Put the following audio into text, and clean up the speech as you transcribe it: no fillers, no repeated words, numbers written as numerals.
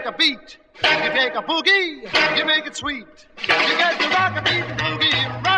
take a beat, you take a boogie, you make it sweet. You get to rock a beat, boogie,